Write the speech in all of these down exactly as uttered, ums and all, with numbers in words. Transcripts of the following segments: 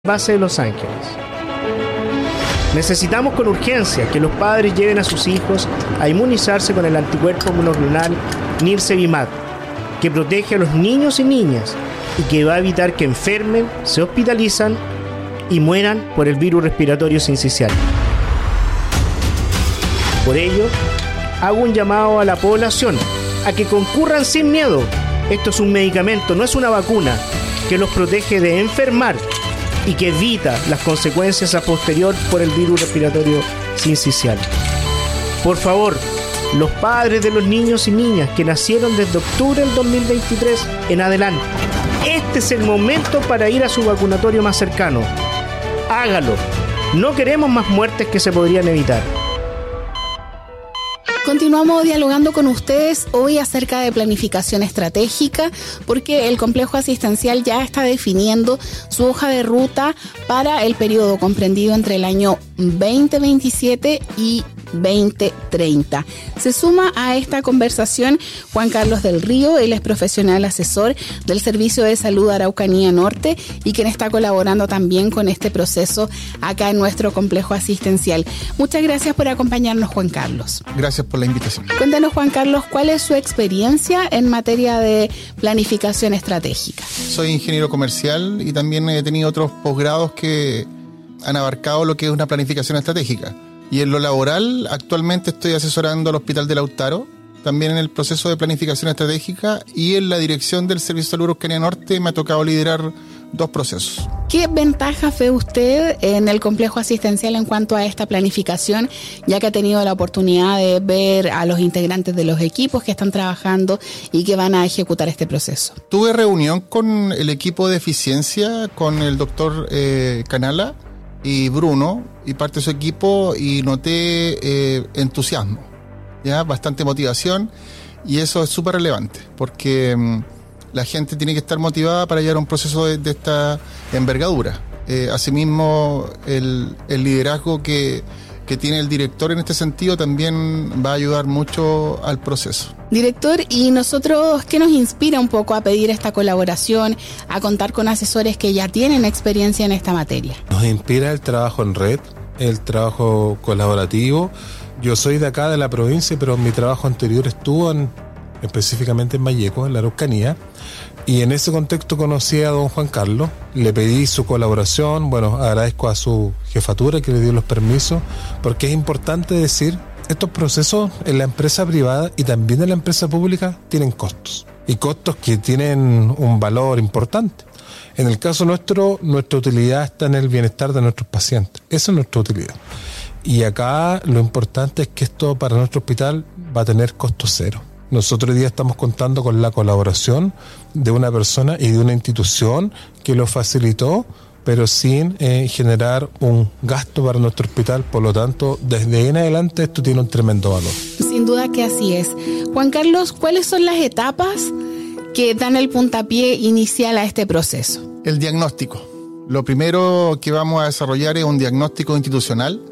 base de Los Ángeles. Necesitamos con urgencia que los padres lleven a sus hijos a inmunizarse con el anticuerpo monoclonal Nirsevimab, que protege a los niños y niñas y que va a evitar que enfermen, se hospitalizan y mueran por el virus respiratorio sincicial. Por ello, hago un llamado a la población a que concurran sin miedo. Esto es un medicamento, no es una vacuna, que los protege de enfermar y que evita las consecuencias a posterior por el virus respiratorio sincicial. Por favor, los padres de los niños y niñas que nacieron desde octubre del dos mil veintitrés en adelante, este es el momento para ir a su vacunatorio más cercano. Hágalo. No queremos más muertes que se podrían evitar. Continuamos dialogando con ustedes hoy acerca de planificación estratégica, porque el complejo asistencial ya está definiendo su hoja de ruta para el periodo comprendido entre el año veinte veintisiete y veinte treinta. Se suma a esta conversación Juan Carlos del Río. Él es profesional asesor del Servicio de Salud Araucanía Norte y quien está colaborando también con este proceso acá en nuestro complejo asistencial. Muchas gracias por acompañarnos, Juan Carlos. Gracias por la invitación. Cuéntanos, Juan Carlos, ¿cuál es su experiencia en materia de planificación estratégica? Soy ingeniero comercial y también he tenido otros posgrados que han abarcado lo que es una planificación estratégica. Y en lo laboral, actualmente estoy asesorando al Hospital de Lautaro, también en el proceso de planificación estratégica, y en la dirección del Servicio de Salud Araucanía Norte me ha tocado liderar dos procesos. ¿Qué ventajas ve usted en el complejo asistencial en cuanto a esta planificación, ya que ha tenido la oportunidad de ver a los integrantes de los equipos que están trabajando y que van a ejecutar este proceso? Tuve reunión con el equipo de eficiencia, con el doctor eh, Canala y Bruno y parte de su equipo, y noté eh, entusiasmo, ya bastante motivación, y eso es súper relevante porque mmm, la gente tiene que estar motivada para llevar un proceso de, de esta envergadura. Eh, asimismo, el, el liderazgo que, que tiene el director en este sentido también va a ayudar mucho al proceso. Director, ¿y nosotros qué nos inspira un poco a pedir esta colaboración, a contar con asesores que ya tienen experiencia en esta materia? Nos inspira el trabajo en red, el trabajo colaborativo. Yo soy de acá, de la provincia, pero mi trabajo anterior estuvo en, específicamente en Valleco, en la Araucanía, y en ese contexto conocí a don Juan Carlos, le pedí su colaboración. Bueno, agradezco a su jefatura que le dio los permisos, porque es importante decir, estos procesos en la empresa privada y también en la empresa pública tienen costos, y costos que tienen un valor importante. En el caso nuestro, nuestra utilidad está en el bienestar de nuestros pacientes. Esa es nuestra utilidad. Y acá lo importante es que esto para nuestro hospital va a tener costo cero. Nosotros hoy día estamos contando con la colaboración de una persona y de una institución que lo facilitó, pero sin eh, generar un gasto para nuestro hospital. Por lo tanto, desde ahí en adelante esto tiene un tremendo valor. Sin duda que así es. Juan Carlos, ¿cuáles son las etapas que dan el puntapié inicial a este proceso? El diagnóstico. Lo primero que vamos a desarrollar es un diagnóstico institucional,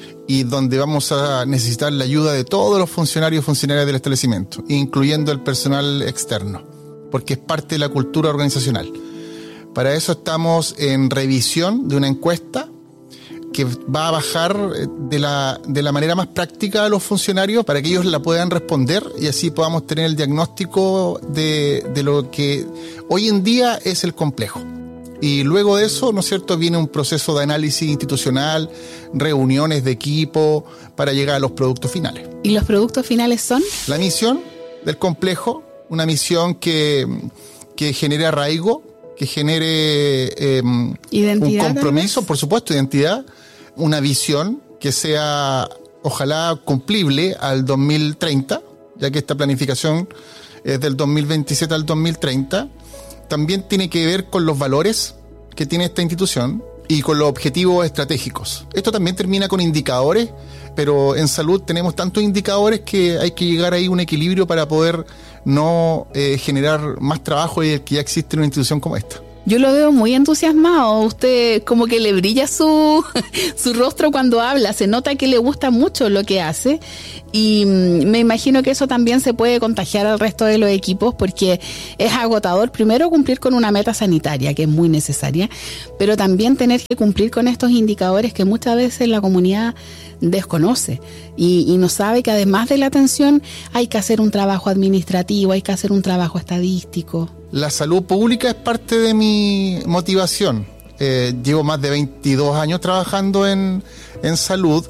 y donde vamos a necesitar la ayuda de todos los funcionarios y funcionarias del establecimiento, incluyendo el personal externo, porque es parte de la cultura organizacional. Para eso estamos en revisión de una encuesta que va a bajar de la, de la manera más práctica a los funcionarios para que ellos la puedan responder y así podamos tener el diagnóstico de, de lo que hoy en día es el complejo. Y luego de eso, ¿no es cierto?, viene un proceso de análisis institucional, reuniones de equipo para llegar a los productos finales. ¿Y los productos finales son? La misión del complejo, una misión que, que genere arraigo, que genere eh, un compromiso, por supuesto, identidad, una visión que sea, ojalá, cumplible al dos mil treinta, ya que esta planificación es del dos mil veintisiete al dos mil treinta. También tiene que ver con los valores que tiene esta institución y con los objetivos estratégicos. Esto también termina con indicadores, pero en salud tenemos tantos indicadores que hay que llegar ahí a un equilibrio para poder no eh, generar más trabajo del que ya existe en una institución como esta. Yo lo veo muy entusiasmado. Usted como que le brilla su, su rostro cuando habla. Se nota que le gusta mucho lo que hace. Y me imagino que eso también se puede contagiar al resto de los equipos, porque es agotador primero cumplir con una meta sanitaria que es muy necesaria, pero también tener que cumplir con estos indicadores que muchas veces la comunidad desconoce y, y no sabe que además de la atención hay que hacer un trabajo administrativo, hay que hacer un trabajo estadístico. La salud pública es parte de mi motivación. Eh, llevo más de veintidós años trabajando en, en salud.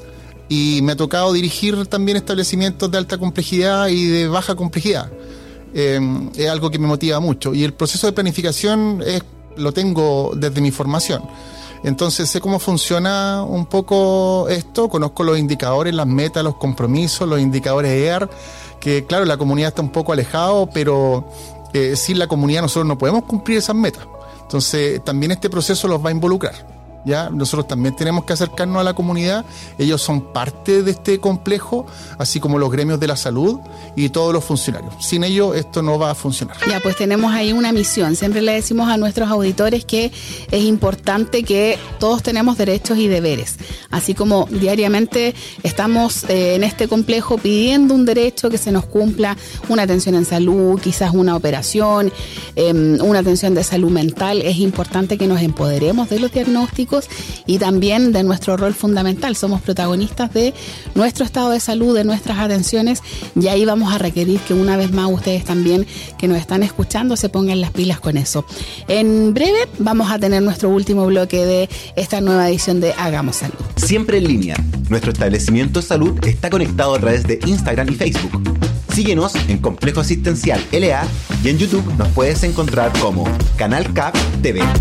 Y me ha tocado dirigir también establecimientos de alta complejidad y de baja complejidad. Eh, es algo que me motiva mucho. Y el proceso de planificación es, lo tengo desde mi formación. Entonces sé cómo funciona un poco esto, conozco los indicadores, las metas, los compromisos, los indicadores E A R, que claro, la comunidad está un poco alejado, pero eh, sin la comunidad nosotros no podemos cumplir esas metas. Entonces también este proceso los va a involucrar. Ya, nosotros también tenemos que acercarnos a la comunidad. Ellos son parte de este complejo, así como los gremios de la salud y todos los funcionarios. Sin ellos esto no va a funcionar. Ya, pues tenemos ahí una misión. Siempre le decimos a nuestros auditores que es importante que todos tenemos derechos y deberes. Así como diariamente estamos eh, en este complejo pidiendo un derecho, que se nos cumpla una atención en salud, quizás una operación, eh, una atención de salud mental. Es importante que nos empoderemos de los diagnósticos y también de nuestro rol fundamental. Somos protagonistas de nuestro estado de salud, de nuestras atenciones, y ahí vamos a requerir que una vez más ustedes también que nos están escuchando se pongan las pilas con eso. En breve vamos a tener nuestro último bloque de esta nueva edición de Hagamos Salud. Siempre en línea. Nuestro establecimiento de salud está conectado a través de Instagram y Facebook. Síguenos en Complejo Asistencial L A y en YouTube nos puedes encontrar como Canal C A P T V.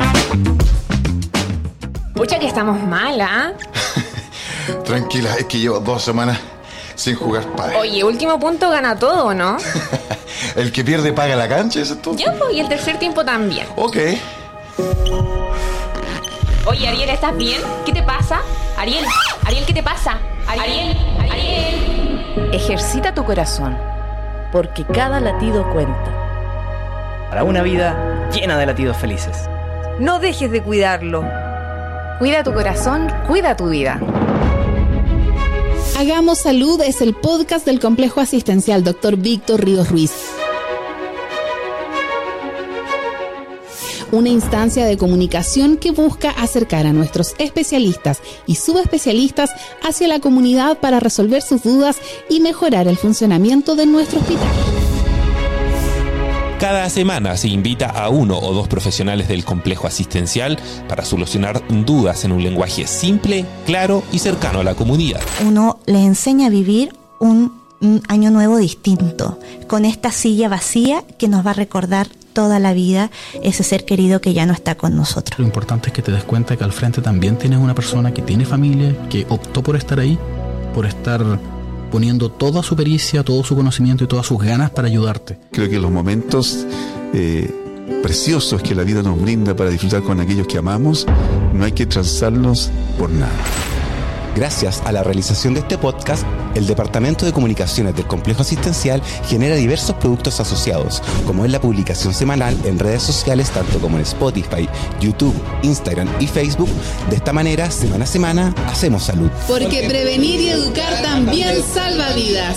Pucha que estamos mal, ¿ah? Tranquila, es que llevo dos semanas sin jugar pádel. Oye, último punto gana todo, ¿no? El que pierde paga la cancha, ¿eso es todo? Ya, pues, y el tercer tiempo también. Ok. Oye, Ariel, ¿estás bien? ¿Qué te pasa? Ariel, Ariel, ¿qué te pasa? Ariel, Ariel. Ejercita tu corazón, porque cada latido cuenta. Para una vida llena de latidos felices. No dejes de cuidarlo. Cuida tu corazón, cuida tu vida. Hagamos Salud es el podcast del Complejo Asistencial doctor Víctor Ríos Ruiz. Una instancia de comunicación que busca acercar a nuestros especialistas y subespecialistas hacia la comunidad para resolver sus dudas y mejorar el funcionamiento de nuestro hospital. Cada semana se invita a uno o dos profesionales del complejo asistencial para solucionar dudas en un lenguaje simple, claro y cercano a la comunidad. Uno les enseña a vivir un, un año nuevo distinto, con esta silla vacía que nos va a recordar toda la vida ese ser querido que ya no está con nosotros. Lo importante es que te des cuenta que al frente también tienes una persona que tiene familia, que optó por estar ahí, por estar poniendo toda su pericia, todo su conocimiento y todas sus ganas para ayudarte. Creo que los momentos eh, preciosos que la vida nos brinda para disfrutar con aquellos que amamos, no hay que transarlos por nada. Gracias a la realización de este podcast, el Departamento de Comunicaciones del Complejo Asistencial genera diversos productos asociados, como es la publicación semanal en redes sociales, tanto como en Spotify, YouTube, Instagram y Facebook. De esta manera, semana a semana, hacemos salud. Porque prevenir y educar también salva vidas.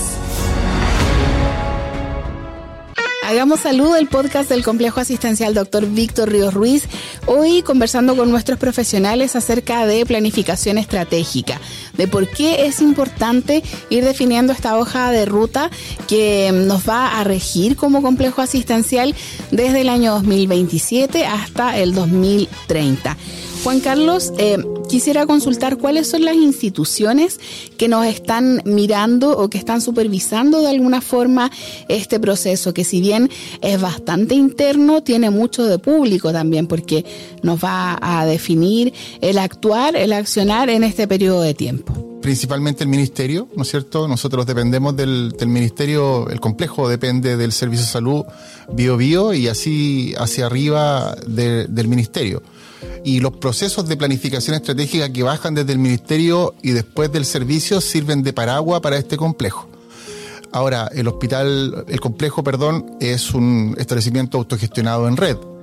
Hagamos Salud, el podcast del Complejo Asistencial doctor Víctor Ríos Ruiz. Hoy conversando con nuestros profesionales acerca de planificación estratégica, de por qué es importante ir definiendo esta hoja de ruta que nos va a regir como complejo asistencial desde el año dos mil veintisiete hasta el dos mil treinta. Juan Carlos, eh, quisiera consultar cuáles son las instituciones que nos están mirando o que están supervisando de alguna forma este proceso, que si bien es bastante interno, tiene mucho de público también, porque nos va a definir el actuar, el accionar en este periodo de tiempo. Principalmente el ministerio, ¿no es cierto? Nosotros dependemos del, del ministerio, el complejo depende del Servicio de Salud Bio Bio y así hacia arriba de, del ministerio. Y los procesos de planificación estratégica que bajan desde el ministerio y después del servicio sirven de paraguas para este complejo. Ahora, el hospital, el complejo, perdón, es un establecimiento autogestionado en red.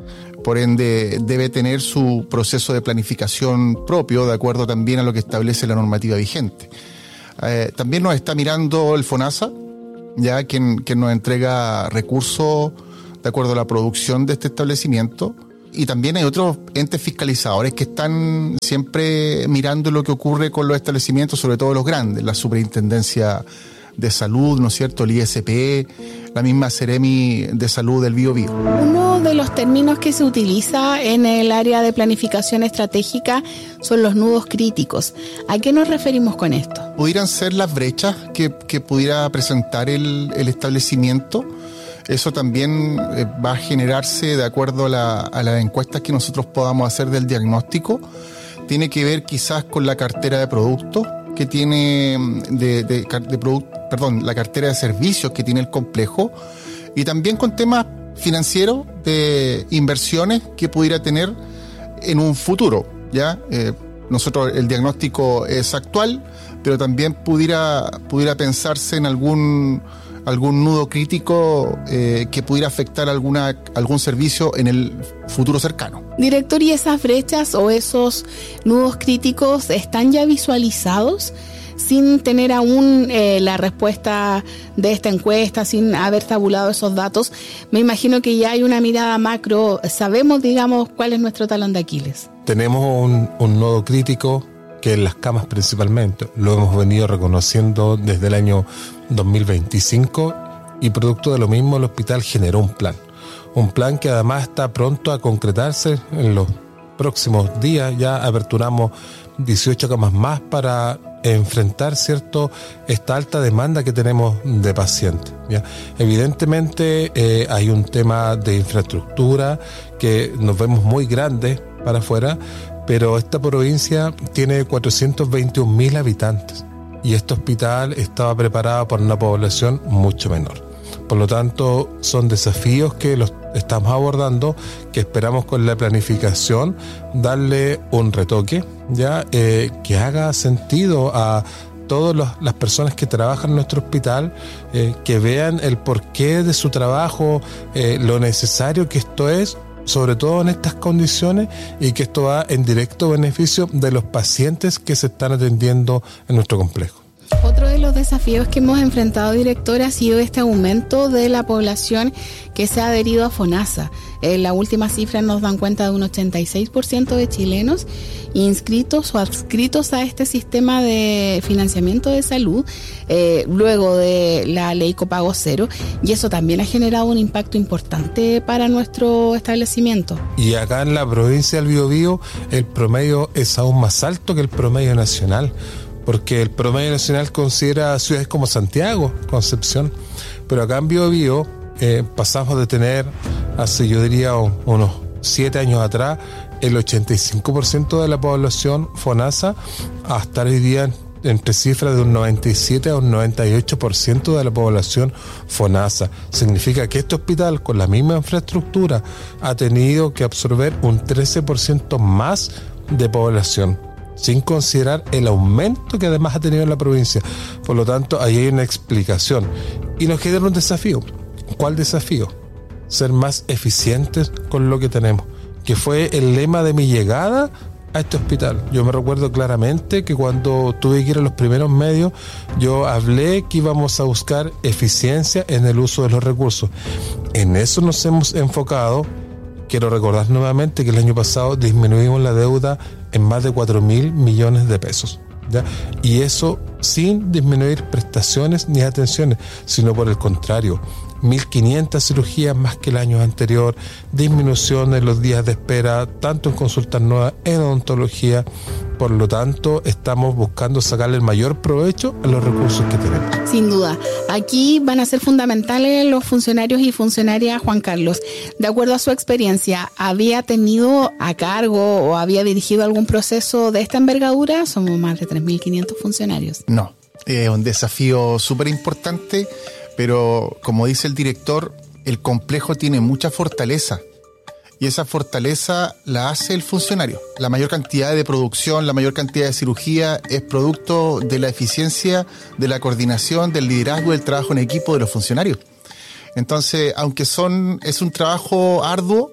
por ende debe tener su proceso de planificación propio, de acuerdo también a lo que establece la normativa vigente. Eh, también nos está mirando el FONASA, ya quien, quien nos entrega recursos de acuerdo a la producción de este establecimiento. Y también hay otros entes fiscalizadores que están siempre mirando lo que ocurre con los establecimientos, sobre todo los grandes, la Superintendencia de Salud, ¿no es cierto?, el I S P, la misma Seremi de Salud del Bío Bío. Uno de los términos que se utiliza en el área de planificación estratégica son los nudos críticos. ¿A qué nos referimos con esto? Pudieran ser las brechas que, que pudiera presentar el, el establecimiento. Eso también va a generarse de acuerdo a, la, a las encuestas que nosotros podamos hacer del diagnóstico. Tiene que ver quizás con la cartera de productos que tiene, de, de, de product, perdón, la cartera de servicios que tiene el complejo, y también con temas financieros de inversiones que pudiera tener en un futuro. ¿Ya? Eh, nosotros el diagnóstico es actual, pero también pudiera, pudiera pensarse en algún algún nudo crítico eh, que pudiera afectar alguna, algún servicio en el futuro cercano. Director, ¿y esas brechas o esos nudos críticos están ya visualizados sin tener aún eh, la respuesta de esta encuesta, sin haber tabulado esos datos? Me imagino que ya hay una mirada macro, sabemos, digamos, cuál es nuestro talón de Aquiles. Tenemos un, un nodo crítico que en las camas principalmente, lo hemos venido reconociendo desde el año dos mil veinticinco, y producto de lo mismo el hospital generó un plan, un plan que además está pronto a concretarse en los próximos días. Ya aperturamos dieciocho camas más para enfrentar, ¿cierto?, esta alta demanda que tenemos de pacientes, ¿ya? Evidentemente eh, hay un tema de infraestructura que nos vemos muy grandes para afuera, pero esta provincia tiene cuatrocientos veintiún mil habitantes y este hospital estaba preparado para una población mucho menor. Por lo tanto, son desafíos que los estamos abordando, que esperamos con la planificación darle un retoque, ya eh, que haga sentido a todas los, las personas que trabajan en nuestro hospital, eh, que vean el porqué de su trabajo, eh, lo necesario que esto es, sobre todo en estas condiciones, y que esto va en directo beneficio de los pacientes que se están atendiendo en nuestro complejo. Otro de los desafíos que hemos enfrentado, director, ha sido este aumento de la población que se ha adherido a FONASA. En la última cifra nos dan cuenta de un ochenta y seis por ciento de chilenos inscritos o adscritos a este sistema de financiamiento de salud, eh, luego de la ley Copago Cero, y eso también ha generado un impacto importante para nuestro establecimiento. Y acá en la provincia del Biobío el promedio es aún más alto que el promedio nacional, porque el promedio nacional considera ciudades como Santiago, Concepción, pero acá en Biobío eh, pasamos de tener, hace yo diría un, unos siete años atrás, el ochenta y cinco por ciento de la población FONASA, a estar hoy día entre cifras de un noventa y siete a un noventa y ocho por ciento de la población FONASA. Significa que este hospital, con la misma infraestructura, ha tenido que absorber un trece por ciento más de población, sin considerar el aumento que además ha tenido en la provincia. Por lo tanto, ahí hay una explicación. Y nos queda un desafío. ¿Cuál desafío? Ser más eficientes con lo que tenemos, que fue el lema de mi llegada a este hospital. Yo me recuerdo claramente que cuando tuve que ir a los primeros medios, yo hablé que íbamos a buscar eficiencia en el uso de los recursos. En eso nos hemos enfocado. Quiero recordar nuevamente que el año pasado disminuimos la deuda en más de cuatro mil millones de pesos, ¿ya? Y eso sin disminuir prestaciones ni atenciones, sino por el contrario, mil quinientas cirugías más que el año anterior, disminución en los días de espera, tanto en consultas nuevas, en odontología. Por lo tanto, estamos buscando sacarle el mayor provecho a los recursos que tenemos. Sin duda, aquí van a ser fundamentales los funcionarios y funcionarias. Juan Carlos, de acuerdo a su experiencia, ¿había tenido a cargo o había dirigido algún proceso de esta envergadura? Somos más de tres mil quinientos funcionarios. No, es un desafío súper importante, pero como dice el director, el complejo tiene mucha fortaleza. Y esa fortaleza la hace el funcionario. La mayor cantidad de producción, la mayor cantidad de cirugía es producto de la eficiencia, de la coordinación, del liderazgo, del trabajo en equipo de los funcionarios. Entonces, aunque son es un trabajo arduo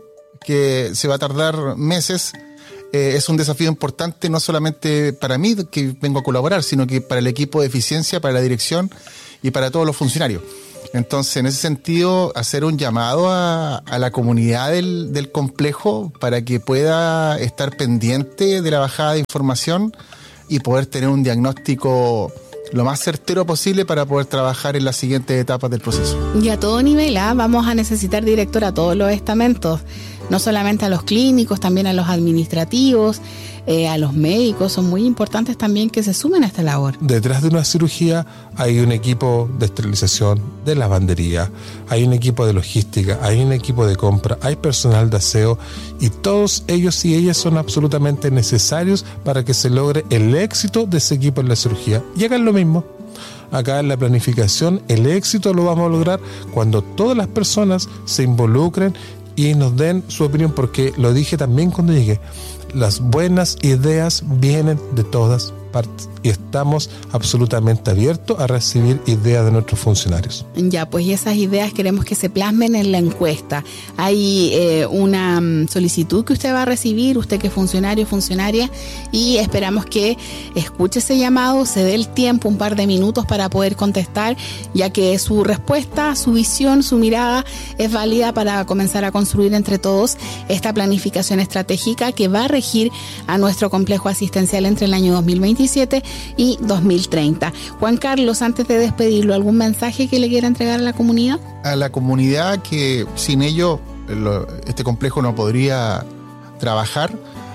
que se va a tardar meses, eh, es un desafío importante no solamente para mí, que vengo a colaborar, sino que para el equipo de eficiencia, para la dirección y para todos los funcionarios. Entonces, en ese sentido, hacer un llamado a, a la comunidad del, del complejo para que pueda estar pendiente de la bajada de información y poder tener un diagnóstico lo más certero posible para poder trabajar en las siguientes etapas del proceso. Y a todo nivel, ¿eh? Vamos a necesitar, director, a todos los estamentos, no solamente a los clínicos, también a los administrativos, eh, a los médicos. Son muy importantes también que se sumen a esta labor. Detrás de una cirugía hay un equipo de esterilización, de lavandería, hay un equipo de logística, hay un equipo de compra, hay personal de aseo, y todos ellos y ellas son absolutamente necesarios para que se logre el éxito de ese equipo en la cirugía. Y hagan lo mismo. Acá en la planificación, el éxito lo vamos a lograr cuando todas las personas se involucren y nos den su opinión, porque lo dije también cuando llegué, las buenas ideas vienen de todas partes y estamos absolutamente abiertos a recibir ideas de nuestros funcionarios. Ya, pues y esas ideas queremos que se plasmen en la encuesta. Hay eh, una solicitud que usted va a recibir, usted que es funcionario, funcionaria, y esperamos que escuche ese llamado, se dé el tiempo, un par de minutos para poder contestar, ya que su respuesta, su visión, su mirada es válida para comenzar a construir entre todos esta planificación estratégica que va a regir a nuestro complejo asistencial entre el año dos mil veintisiete y dos mil treinta. Juan Carlos, antes de despedirlo, ¿algún mensaje que le quiera entregar a la comunidad? A la comunidad, que sin ello lo, este complejo no podría trabajar,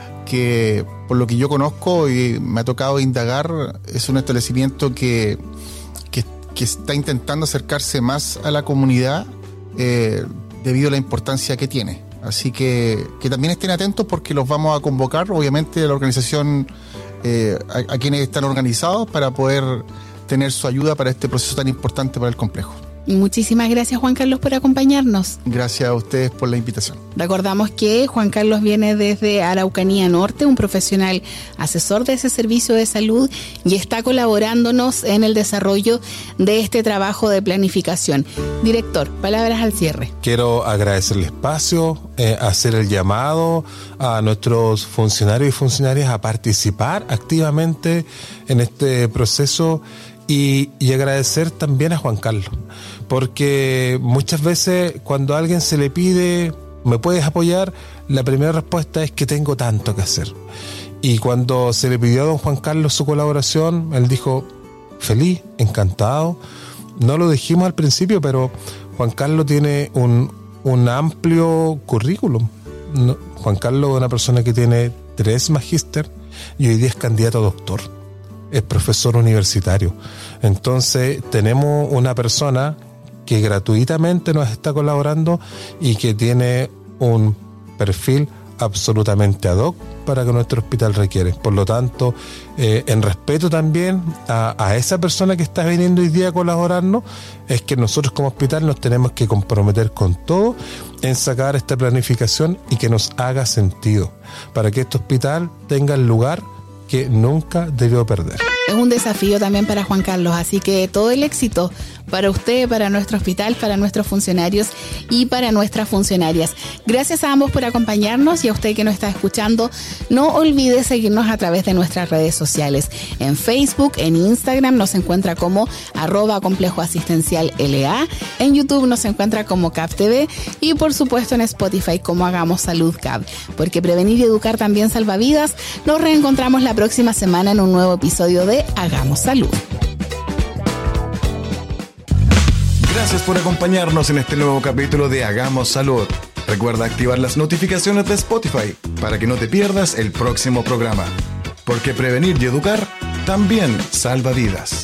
que por lo que yo conozco y me ha tocado indagar, es un establecimiento que, que, que está intentando acercarse más a la comunidad eh, debido a la importancia que tiene. Así que, que también estén atentos, porque los vamos a convocar, obviamente, a la organización, eh, a, a quienes están organizados, para poder tener su ayuda para este proceso tan importante para el complejo. Muchísimas gracias, Juan Carlos, por acompañarnos. Gracias a ustedes por la invitación. Recordamos que Juan Carlos viene desde Araucanía Norte, un profesional asesor de ese servicio de salud, y está colaborándonos en el desarrollo de este trabajo de planificación. Director, palabras al cierre. Quiero agradecer el espacio, eh, hacer el llamado a nuestros funcionarios y funcionarias a participar activamente en este proceso. Y, y agradecer también a Juan Carlos, porque muchas veces cuando a alguien se le pide, ¿me puedes apoyar?, la primera respuesta es que tengo tanto que hacer. Y cuando se le pidió a don Juan Carlos su colaboración, él dijo, feliz, encantado. No lo dijimos al principio, pero Juan Carlos tiene un, un amplio currículum. No, Juan Carlos es una persona que tiene tres magíster y hoy día es candidato a doctor. Es profesor universitario. Entonces tenemos una persona que gratuitamente nos está colaborando y que tiene un perfil absolutamente ad hoc para que nuestro hospital requiere. Por lo tanto, eh, en respeto también a, a esa persona que está viniendo hoy día a colaborarnos, es que nosotros como hospital nos tenemos que comprometer con todo en sacar esta planificación y que nos haga sentido, para que este hospital tenga el lugar que nunca debió perder. Es un desafío también para Juan Carlos, así que todo el éxito para usted, para nuestro hospital, para nuestros funcionarios y para nuestras funcionarias. Gracias a ambos por acompañarnos, y a usted que nos está escuchando, no olvide seguirnos a través de nuestras redes sociales. En Facebook, en Instagram nos encuentra como arroba complejo asistencial L A, en YouTube nos encuentra como C A P T V y por supuesto en Spotify como Hagamos Salud C A P, porque prevenir y educar también salva vidas. Nos reencontramos la próxima semana en un nuevo episodio de Hagamos Salud. Gracias por acompañarnos en este nuevo capítulo de Hagamos Salud. Recuerda activar las notificaciones de Spotify para que no te pierdas el próximo programa, porque prevenir y educar también salva vidas.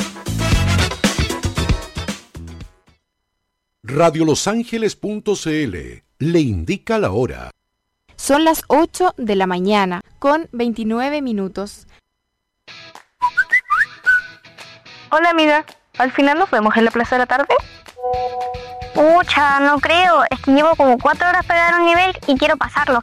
radio los ángeles punto c l le indica la hora. Son las ocho de la mañana con veintinueve minutos. Hola amiga, ¿al final nos vemos en la plaza de la tarde? Pucha, no creo, es que llevo como cuatro horas para dar un nivel y quiero pasarlo.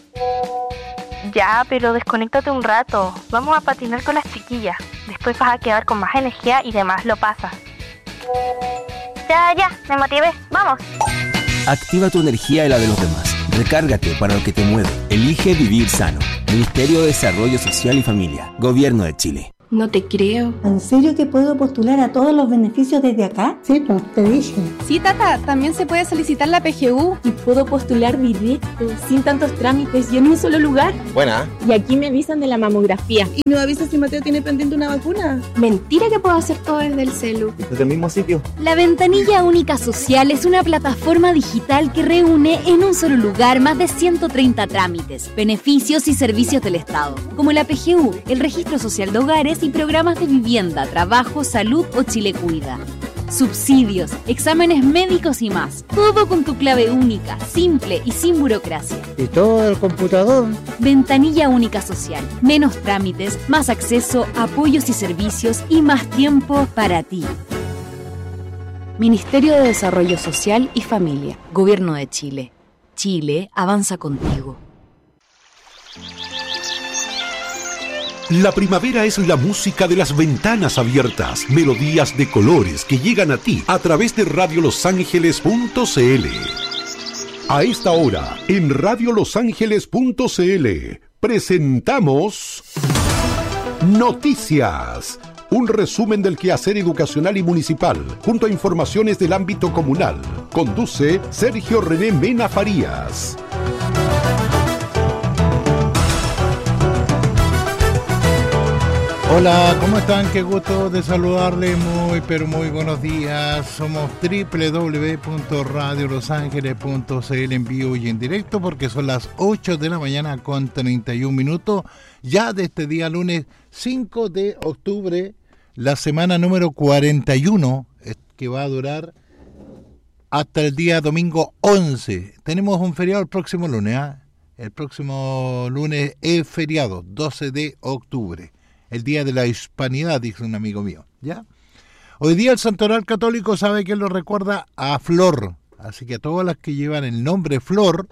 Ya, pero desconéctate un rato, vamos a patinar con las chiquillas, después vas a quedar con más energía y demás lo pasas. Ya, ya, me motivé, vamos. Activa tu energía y la de los demás. Recárgate para lo que te mueve. Elige vivir sano. Ministerio de Desarrollo Social y Familia. Gobierno de Chile. No te creo. ¿En serio que puedo postular a todos los beneficios desde acá? Sí, pues te dije. Sí, tata, también se puede solicitar la P G U. Y puedo postular directo, sin tantos trámites y en un solo lugar. Buena. Y aquí me avisan de la mamografía. ¿Y me avisas si Mateo tiene pendiente una vacuna? Mentira que puedo hacer todo desde el celu. ¿Desde el mismo sitio? La Ventanilla Única Social es una plataforma digital que reúne en un solo lugar más de ciento treinta trámites, beneficios y servicios del Estado, como la P G U, el Registro Social de Hogares y programas de vivienda, trabajo, salud o Chile Cuida. Subsidios, exámenes médicos y más. Todo con tu clave única, simple y sin burocracia. ¿Y todo el computador? Ventanilla Única Social. Menos trámites, más acceso, apoyos y servicios y más tiempo para ti. Ministerio de Desarrollo Social y Familia. Gobierno de Chile. Chile avanza contigo. La primavera es la música de las ventanas abiertas, melodías de colores que llegan a ti a través de radio los ángeles punto c l. A esta hora, en radio los ángeles punto c l, presentamos Noticias, un resumen del quehacer educacional y municipal, junto a informaciones del ámbito comunal. Conduce Sergio René Mena Farías. Hola, ¿cómo están? Qué gusto de saludarles, muy pero muy buenos días. Somos doble u doble u doble u punto radio los ángeles punto c l en vivo y en directo porque son las ocho de la mañana con treinta y un minutos, ya de este día lunes cinco de octubre, la semana número cuarenta y uno, que va a durar hasta el día domingo once. Tenemos un feriado el próximo lunes, ¿eh? El próximo lunes es feriado, doce de octubre. El Día de la Hispanidad, dice un amigo mío, ¿ya? Hoy día el Santoral Católico, sabe que lo recuerda a Flor, así que a todas las que llevan el nombre Flor,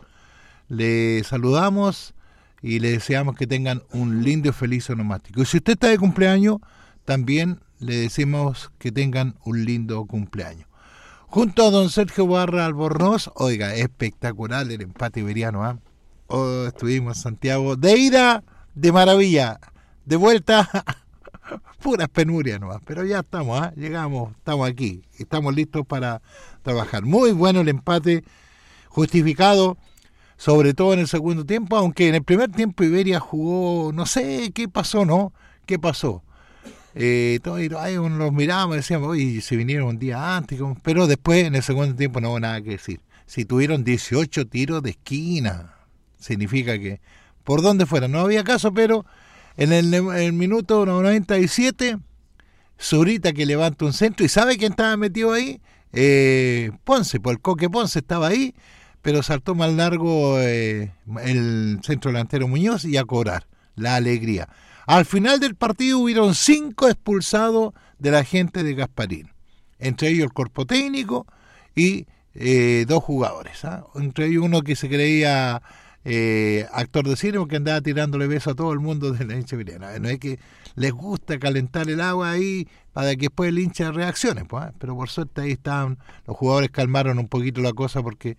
le saludamos y le deseamos que tengan un lindo y feliz onomástico. Y si usted está de cumpleaños, también le decimos que tengan un lindo cumpleaños. Junto a don Sergio Barra Albornoz, oiga, espectacular el empate iberiano, ¿eh? Oh, estuvimos en Santiago, de ida, de maravilla. De vuelta, puras penurias nomás, pero ya estamos, ¿eh? Llegamos, estamos aquí, estamos listos para trabajar. Muy bueno el empate, justificado, sobre todo en el segundo tiempo, aunque en el primer tiempo Iberia jugó, no sé qué pasó, ¿no? ¿Qué pasó? Eh, todos ahí los mirábamos y decíamos, oye, se vinieron un día antes, pero después en el segundo tiempo no hubo nada que decir. Si tuvieron dieciocho tiros de esquina, significa que por donde fuera no había caso, pero... En el, el minuto noventa y siete, Zurita que levanta un centro, y ¿sabe quién estaba metido ahí? Eh, Ponce, pues el Coque Ponce estaba ahí, pero saltó más largo eh, el centro delantero Muñoz y a cobrar, la alegría. Al final del partido hubieron cinco expulsados de la gente de Gasparín, entre ellos el cuerpo técnico y eh, dos jugadores, ¿eh? Entre ellos uno que se creía... Eh, actor de cine, porque andaba tirándole besos a todo el mundo de la hincha iberiana. No es que les gusta calentar el agua ahí para que después el hincha reaccione, pues, ¿eh? Pero por suerte ahí estaban, los jugadores calmaron un poquito la cosa porque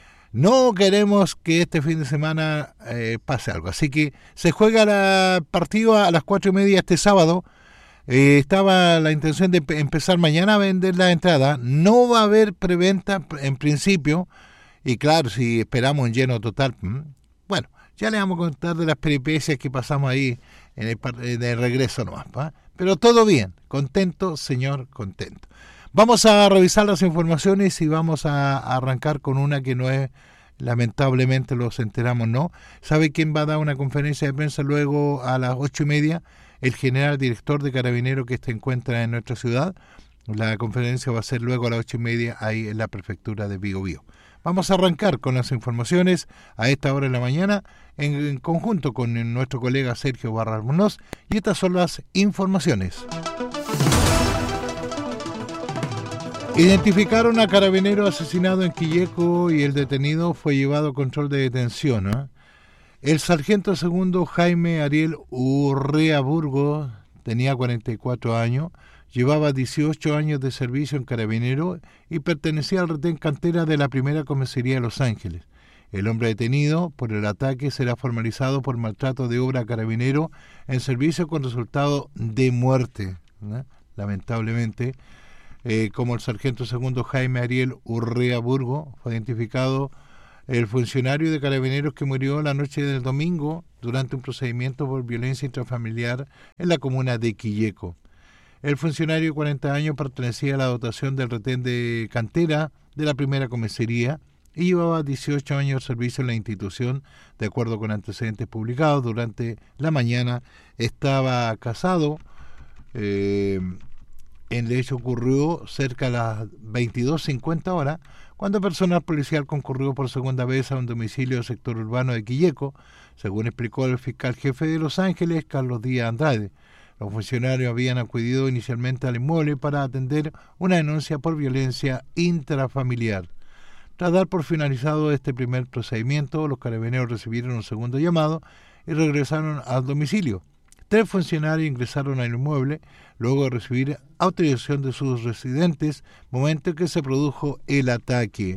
no queremos que este fin de semana eh, pase algo. Así que se juega el partido a las cuatro y media este sábado. Eh, estaba la intención de empezar mañana a vender la entrada. No va a haber preventa en principio. Y claro, si esperamos un lleno total, bueno, ya le vamos a contar de las peripecias que pasamos ahí en el, en el regreso nomás, ¿eh? Pero todo bien, contento, señor, contento. Vamos a revisar las informaciones y vamos a, a arrancar con una que no es, lamentablemente los enteramos, ¿no? ¿Sabe quién va a dar una conferencia de prensa luego a las ocho y media? El general director de Carabineros que se encuentra en nuestra ciudad. La conferencia va a ser luego a las ocho y media ahí en la prefectura de Biobío. Vamos a arrancar con las informaciones a esta hora de la mañana en, en conjunto con nuestro colega Sergio Barra Albornoz, y estas son las informaciones. Identificaron a carabinero asesinado en Quilleco y el detenido fue llevado a control de detención, ¿eh? El sargento segundo Jaime Ariel Urrea Burgos tenía cuarenta y cuatro años. Llevaba dieciocho años de servicio en Carabinero y pertenecía al retén cantera de la primera comisaría de Los Ángeles. El hombre detenido por el ataque será formalizado por maltrato de obra a carabinero en servicio con resultado de muerte, ¿no? Lamentablemente, eh, como el sargento segundo Jaime Ariel Urrea Burgo, fue identificado el funcionario de carabineros que murió la noche del domingo durante un procedimiento por violencia intrafamiliar en la comuna de Quilleco. El funcionario de cuarenta años pertenecía a la dotación del retén de cantera de la primera comisaría y llevaba dieciocho años de servicio en la institución, de acuerdo con antecedentes publicados. Durante la mañana estaba casado. Eh, el hecho ocurrió cerca de las veintidós cincuenta horas, cuando personal policial concurrió por segunda vez a un domicilio del sector urbano de Quilleco, según explicó el fiscal jefe de Los Ángeles, Carlos Díaz Andrade. Los funcionarios habían acudido inicialmente al inmueble para atender una denuncia por violencia intrafamiliar. Tras dar por finalizado este primer procedimiento, los carabineros recibieron un segundo llamado y regresaron al domicilio. Tres funcionarios ingresaron al inmueble luego de recibir autorización de sus residentes, momento en que se produjo el ataque.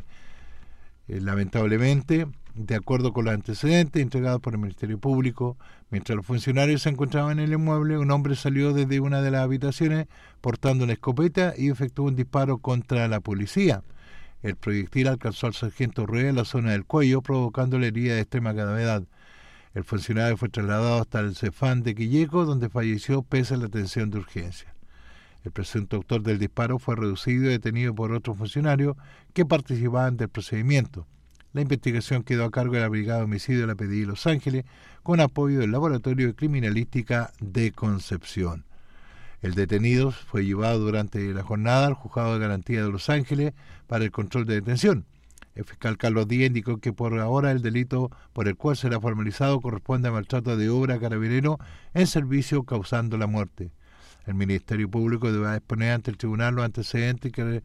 Eh, lamentablemente, de acuerdo con los antecedentes entregados por el Ministerio Público, mientras los funcionarios se encontraban en el inmueble, un hombre salió desde una de las habitaciones portando una escopeta y efectuó un disparo contra la policía. El proyectil alcanzó al sargento Urrea en la zona del cuello, provocándole herida de extrema gravedad. El funcionario fue trasladado hasta el Cefán de Quilleco, donde falleció pese a la atención de urgencia. El presunto autor del disparo fue reducido y detenido por otros funcionarios que participaban del procedimiento. La investigación quedó a cargo de la Brigada de Homicidio de la P D I de Los Ángeles, con apoyo del Laboratorio de Criminalística de Concepción. El detenido fue llevado durante la jornada al Juzgado de Garantía de Los Ángeles para el control de detención. El fiscal Carlos Díaz indicó que por ahora el delito por el cual será formalizado corresponde a maltrato de obra a carabinero en servicio causando la muerte. El Ministerio Público deberá exponer ante el tribunal los antecedentes que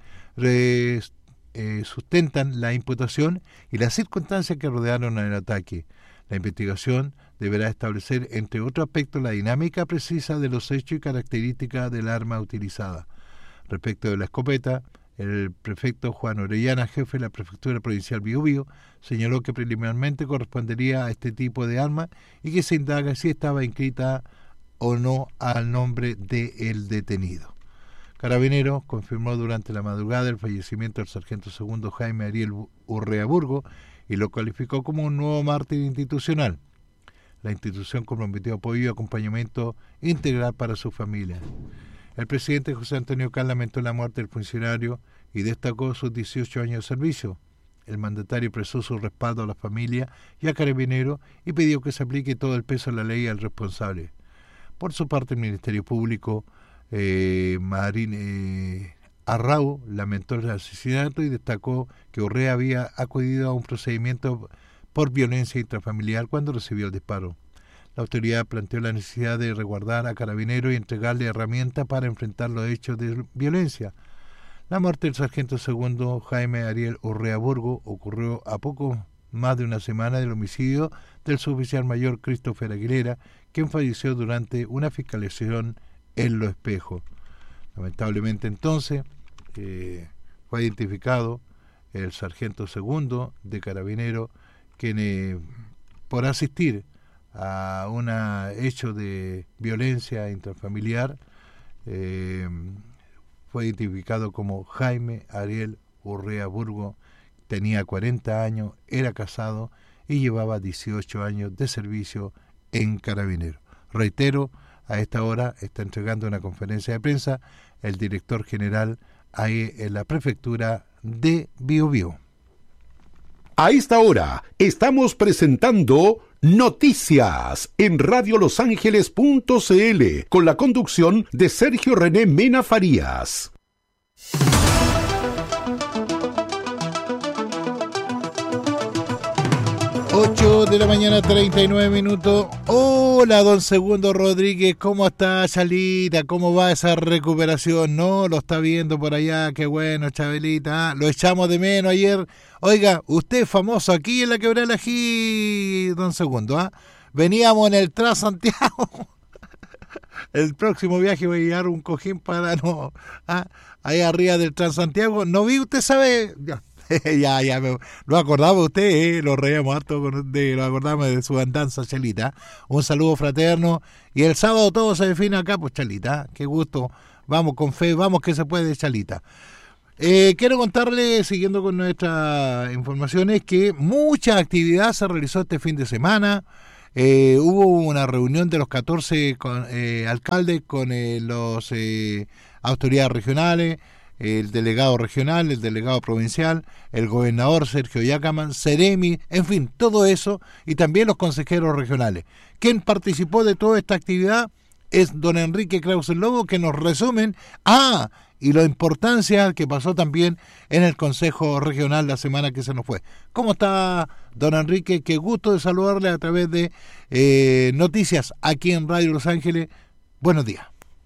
re, eh, sustentan la imputación y las circunstancias que rodearon el ataque. La investigación deberá establecer, entre otros aspectos, la dinámica precisa de los hechos y características del arma utilizada. Respecto de la escopeta, el prefecto Juan Orellana, jefe de la Prefectura Provincial Biobío, señaló que preliminarmente correspondería a este tipo de arma y que se indaga si estaba inscrita o no al nombre del detenido. Carabineros confirmó durante la madrugada el fallecimiento del sargento segundo Jaime Ariel Urrea Burgo y lo calificó como un nuevo mártir institucional. La institución comprometió apoyo y acompañamiento integral para su familia. El presidente José Antonio Caz lamentó la muerte del funcionario y destacó sus dieciocho años de servicio. El mandatario expresó su respaldo a la familia y a Carabineros y pidió que se aplique todo el peso de la ley al responsable. Por su parte, el Ministerio Público, eh, Marín eh, Arrau, lamentó el asesinato y destacó que Urrea había acudido a un procedimiento por violencia intrafamiliar cuando recibió el disparo. La autoridad planteó la necesidad de resguardar a Carabineros y entregarle herramientas para enfrentar los hechos de violencia. La muerte del sargento segundo Jaime Ariel Urrea Burgo ocurrió a poco más de una semana del homicidio del suboficial mayor Christopher Aguilera, quien falleció durante una fiscalización en Los Espejos. Lamentablemente entonces eh, fue identificado el sargento segundo de Carabineros, quien eh, por asistir a un hecho de violencia intrafamiliar eh, fue identificado como Jaime Ariel Urrea Burgo. Tenía cuarenta años, era casado y llevaba dieciocho años de servicio en Carabineros. Reitero, a esta hora está entregando una conferencia de prensa el director general ahí en la prefectura de Biobío. A esta hora estamos presentando Noticias en radio los ángeles punto c l con la conducción de Sergio René Mena Farías. ocho de la mañana, treinta y nueve minutos. Hola, don Segundo Rodríguez, ¿cómo está, Chalita? ¿Cómo va esa recuperación? No, lo está viendo por allá, qué bueno, Chabelita. ¿eh? Lo echamos de menos ayer. Oiga, usted es famoso aquí en la Quebrada del Ají, don Segundo. ¿eh? Veníamos en el Transantiago. El próximo viaje voy a llevar un cojín para no... ¿eh? Ahí arriba del Transantiago. ¿No vi? ¿Usted sabe? Ya. ya, ya, me, lo acordaba usted, eh, lo reíamos harto con usted, lo acordamos de su andanza, Chelita. Un saludo fraterno. Y el sábado todo se define acá, pues, Chelita. Qué gusto. Vamos con fe, vamos que se puede, Chelita. Eh, quiero contarle, siguiendo con nuestras informaciones, que mucha actividad se realizó este fin de semana. Eh, hubo una reunión de los catorce con, eh, alcaldes con eh, los eh, autoridades regionales, el delegado regional, el delegado provincial, el gobernador Sergio Yacaman, Ceremi, en fin, todo eso, y también los consejeros regionales. ¿Quién participó de toda esta actividad? Es don Enrique Krause Lobo, que nos resumen, ah, y la importancia que pasó también en el Consejo Regional la semana que se nos fue. ¿Cómo está, don Enrique? Qué gusto de saludarle a través de eh, Noticias aquí en Radio Los Ángeles. Buenos días.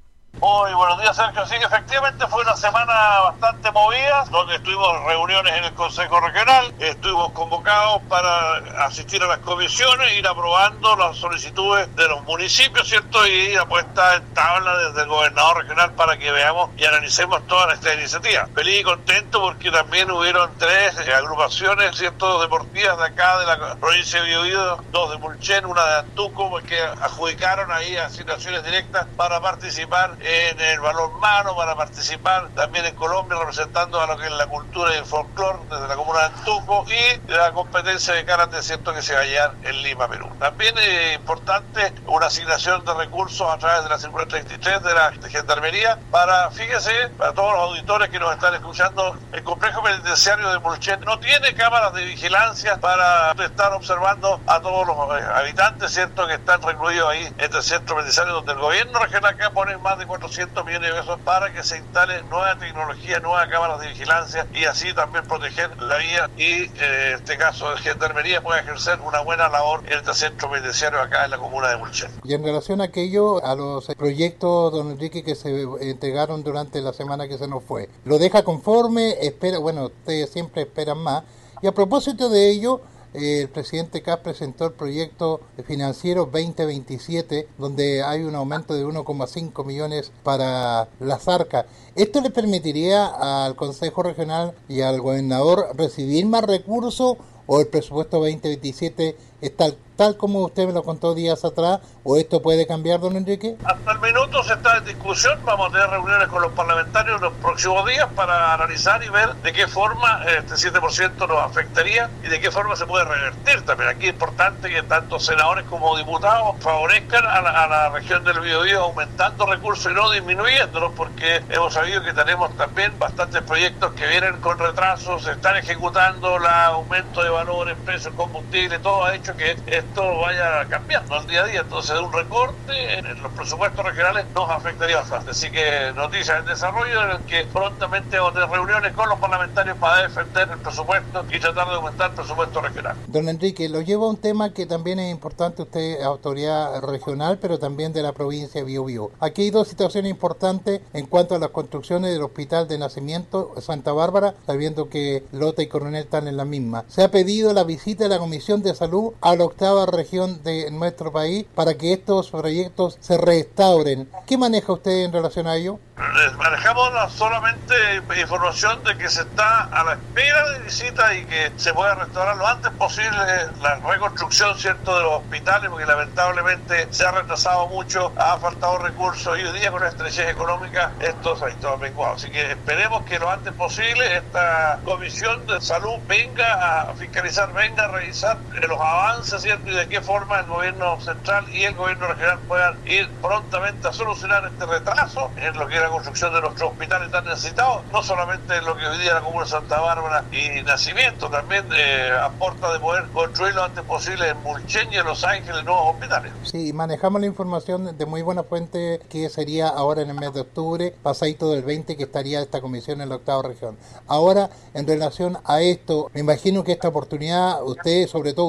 Muy buenos días, Sergio. Sí, efectivamente fue una semana bastante movida, donde estuvimos reuniones en el Consejo Regional, estuvimos convocados para asistir a las comisiones, ir aprobando las solicitudes de los municipios, ¿cierto? Y ir a puesta en tabla desde el gobernador regional para que veamos y analicemos toda esta iniciativa. Feliz y contento porque también hubieron tres agrupaciones, ¿cierto?, deportivas de acá, de la provincia de Biobío, dos de Mulchen, una de Antuco, que adjudicaron ahí asignaciones directas para participar en el balonmano, para participar también en Colombia representando a lo que es la cultura y el folclore desde la comuna de Antuco, y la competencia de karate, cierto, que se va a llevar en Lima, Perú. También es importante una asignación de recursos a través de la circular treinta y tres de la Gendarmería para, fíjese, para todos los auditores que nos están escuchando, el complejo penitenciario de Mulchen no tiene cámaras de vigilancia para estar observando a todos los habitantes, cierto, que están recluidos ahí en este centro penitenciario, donde el gobierno regional acá pone más de cuatrocientos millones de pesos para que se instale nueva tecnología, nuevas cámaras de vigilancia, y así también proteger la vía y eh, en este caso de Gendarmería puede ejercer una buena labor en este centro penitenciario acá en la comuna de Mulchen. Y en relación a aquello, a los proyectos, don Enrique, que se entregaron durante la semana que se nos fue, ¿lo deja conforme? Espera, bueno, ustedes siempre esperan más. Y a propósito de ello, el presidente K presentó el proyecto financiero veinte veintisiete, donde hay un aumento de uno coma cinco millones para las arcas. ¿Esto le permitiría al Consejo Regional y al gobernador recibir más recursos, o el presupuesto veinte veintisiete es tal, tal como usted me lo contó días atrás, o esto puede cambiar, don Enrique? Hasta el minuto se está en discusión, vamos a tener reuniones con los parlamentarios los próximos días para analizar y ver de qué forma este siete por ciento nos afectaría y de qué forma se puede revertir también. Aquí es importante que tanto senadores como diputados favorezcan a la, a la región del Biobío aumentando recursos y no disminuyéndolos, porque hemos sabido que tenemos también bastantes proyectos que vienen con retrasos, se están ejecutando, el aumento de valores, precios, combustible, todo ha hecho que esto vaya cambiando al día a día. Entonces, un recorte en los presupuestos regionales nos afectaría bastante. Así que noticias en desarrollo, en el que prontamente vamos a tener reuniones con los parlamentarios para defender el presupuesto y tratar de aumentar el presupuesto regional. Don Enrique, lo llevo a un tema que también es importante, usted autoridad regional, pero también de la provincia de Biobío. Aquí hay dos situaciones importantes en cuanto a las construcciones del Hospital de Nacimiento Santa Bárbara, sabiendo que Lota y Coronel están en la misma. Se ha pedido la visita de la Comisión de Salud a la octava región de nuestro país para que estos proyectos se restauren. ¿Qué maneja usted en relación a ello? Manejamos solamente información de que se está a la espera de visita y que se pueda restaurar lo antes posible la reconstrucción, cierto, de los hospitales, porque lamentablemente se ha retrasado mucho, ha faltado recursos y hoy día con la estrechez económica esto se ha visto menguado. Así que esperemos que lo antes posible esta Comisión de Salud venga a fiscalizar, venga a revisar los avances, cierto, y de qué forma el gobierno central y el gobierno regional puedan ir prontamente a solucionar este retraso en lo que era la construcción de nuestros hospitales tan necesitados, no solamente en lo que hoy día la comuna de Santa Bárbara y Nacimiento, también eh, aporta de poder construir lo antes posible en Mulchen y en Los Ángeles nuevos hospitales. Sí, manejamos la información de muy buena fuente que sería ahora en el mes de octubre, pasadito del veinte, que estaría esta comisión en la octava región. Ahora, en relación a esto, me imagino que esta oportunidad, usted, sobre todo usted, don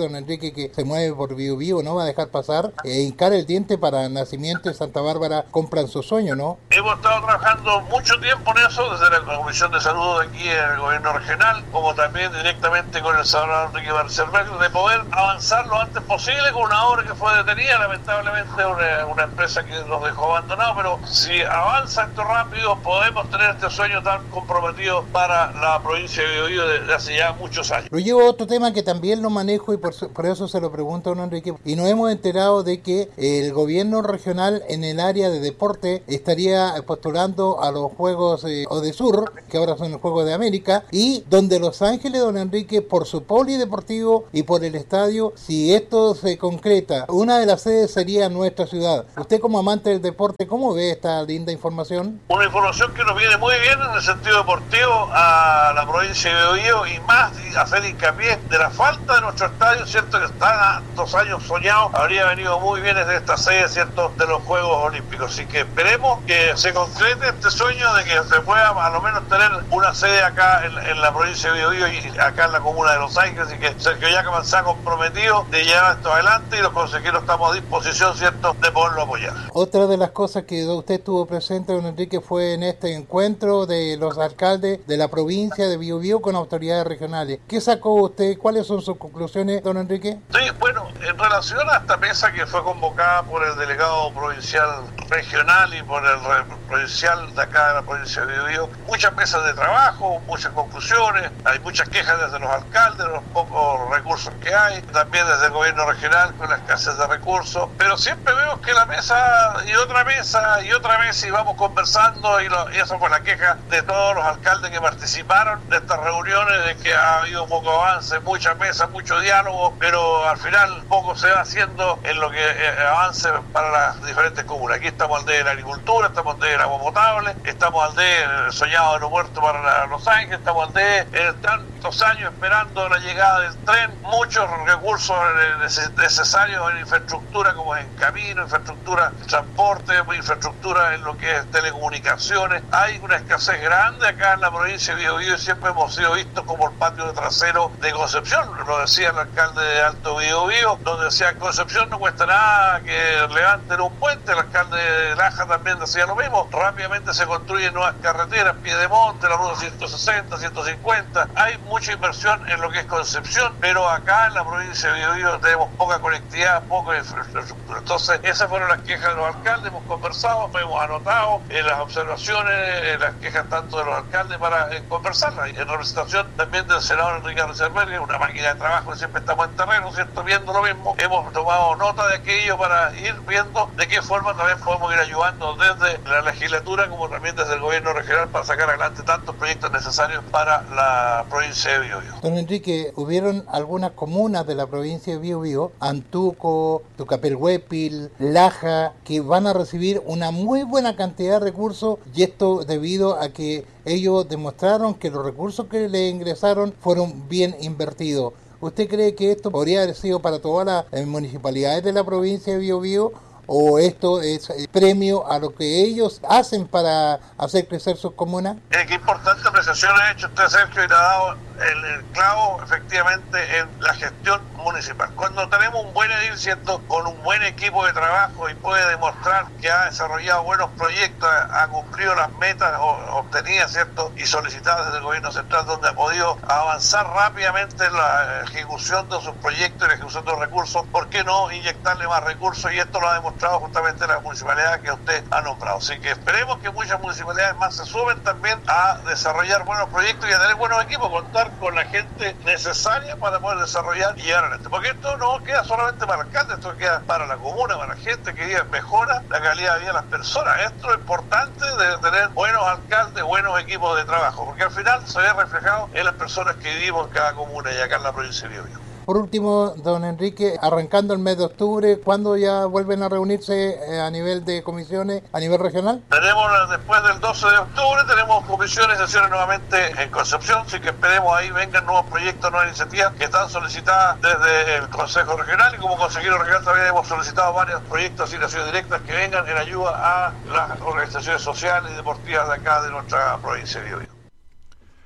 don Enrique, que se mueve por Bio Bio, no va a dejar pasar e hincar el diente para Nacimiento y Santa Bárbara cumplan su sueño, ¿no? Hemos estado trabajando mucho tiempo en eso, desde la Comisión de Salud aquí en el Gobierno Regional, como también directamente con el senador Enrique Barcelberg, de poder avanzar lo antes posible con una obra que fue detenida, lamentablemente una, una empresa que nos dejó abandonados, pero si avanza esto rápido, podemos tener este sueño tan comprometido para la provincia de Biobío desde hace ya muchos años. Lo llevo a otro tema que también lo manejo y por, por eso se lo pregunto a don Enrique, y nos hemos enterado de que el gobierno regional en el área de deporte estaría postulando a los Juegos eh, Odesur, que ahora son los Juegos de América, y donde Los Ángeles, don Enrique, por su polideportivo y por el estadio, si esto se concreta, una de las sedes sería nuestra ciudad. Usted como amante del deporte, ¿cómo ve esta linda información? Una información que nos viene muy bien en el sentido deportivo a la provincia de Biobío, y más hacer hincapié de la falta de nuestro estadio, cierto, que está dos años soñado, habría venido muy bien desde esta sede, cierto, de los Juegos Olímpicos. Así que esperemos que se concrete este sueño de que se pueda a lo menos tener una sede acá en, en la provincia de Biobío y acá en la comuna de Los Ángeles, y que Sergio Yacaman se ha comprometido de llevar esto adelante y los consejeros estamos a disposición, cierto, de poderlo apoyar. Otra de las cosas que usted estuvo presente, don Enrique, fue en este encuentro de los alcaldes de la provincia de Biobío con autoridades regionales. ¿Qué sacó usted? ¿Cuáles son sus conclusiones, don Enrique? Sí, bueno, en relación a esta mesa que fue convocada por el delegado provincial regional y por el provincial de acá de la provincia de Biobío, muchas mesas de trabajo, muchas conclusiones, hay muchas quejas desde los alcaldes, los pocos recursos que hay, también desde el gobierno regional con la escasez de recursos, pero siempre vemos que la mesa y otra mesa y otra mesa y vamos conversando, y, lo, y eso fue la queja de todos los alcaldes que participaron de estas reuniones, de que ha habido poco avance, muchas mesas, mucho diálogo, pero al final poco se va haciendo en lo que eh, avance para las diferentes comunas. Aquí estamos al D de la agricultura, estamos al D del agua potable, estamos al D en el soñado aeropuerto para la, Los Ángeles, estamos al D en tantos años esperando la llegada del tren, muchos recursos necesarios en infraestructura como en camino, infraestructura de transporte, infraestructura en lo que es telecomunicaciones. Hay una escasez grande acá en la provincia de Biobío y siempre hemos sido vistos como el patio de trasero de Concepción. Lo decía el alcalde de Alto Biobío, donde decía Concepción no cuesta nada que levanten un puente. El alcalde de Laja también decía lo mismo. Rápidamente se construyen nuevas carreteras, Piedemonte, la ruta ciento sesenta, ciento cincuenta. Hay mucha inversión en lo que es Concepción, pero acá en la provincia de Biobío tenemos poca conectividad, poca infraestructura. Entonces, esas fueron las quejas de los alcaldes. Hemos conversado, hemos anotado en las observaciones, en las quejas tanto de los alcaldes para eh, conversarlas. En representación también del senador Enrique Barcelberg, una máquina de trabajo que siempre estamos en terreno, ¿cierto? Viendo lo mismo. Hemos tomado nota de aquello para ir viendo de qué forma también podemos ir ayudando desde la legislatura como también desde el gobierno regional para sacar adelante tantos proyectos necesarios para la provincia de Biobío. Don Enrique, hubieron algunas comunas de la provincia de Biobío, Antuco, Tucapelhuépil, Laja, que van a recibir una muy buena cantidad de recursos, y esto debido a que ellos demostraron que los recursos que le ingresaron fueron bien invertidos. ¿Usted cree que esto podría haber sido para todas las eh, municipalidades de la provincia de Biobío, o esto es premio a lo que ellos hacen para hacer crecer sus comunas? Eh, qué importante apreciación ha hecho usted, Sergio, y le ha dado el, el clavo efectivamente en la gestión municipal. Cuando tenemos un buen edil, ¿cierto?, con un buen equipo de trabajo y puede demostrar que ha desarrollado buenos proyectos, ha cumplido las metas obtenidas, ¿cierto?, y solicitadas desde el gobierno central, donde ha podido avanzar rápidamente en la ejecución de sus proyectos y la ejecución de los recursos, ¿por qué no inyectarle más recursos? Y esto lo ha demostrado justamente las municipalidades que usted ha nombrado. Así que esperemos que muchas municipalidades más se sumen también a desarrollar buenos proyectos y a tener buenos equipos, contar con la gente necesaria para poder desarrollar y llegar adelante. Porque esto no queda solamente para el alcalde, esto queda para la comuna, para la gente que vive, mejora la calidad de vida de las personas. Esto es importante de tener buenos alcaldes, buenos equipos de trabajo, porque al final se ve reflejado en las personas que vivimos en cada comuna y acá en la provincia de Biobío. Por último, don Enrique, arrancando el mes de octubre, ¿cuándo ya vuelven a reunirse a nivel de comisiones, a nivel regional? Tenemos, después del doce de octubre, tenemos comisiones y sesiones nuevamente en Concepción, así que esperemos ahí vengan nuevos proyectos, nuevas iniciativas que están solicitadas desde el Consejo Regional, y como consejero regional también hemos solicitado varios proyectos de asignaciones directas que vengan en ayuda a las organizaciones sociales y deportivas de acá de nuestra provincia de Biobío.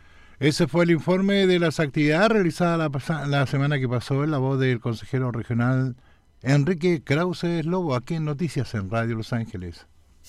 Ese fue el informe de las actividades realizadas la, la semana que pasó en la voz del consejero regional Enrique Krause Lobo, aquí en Noticias en Radio Los Ángeles.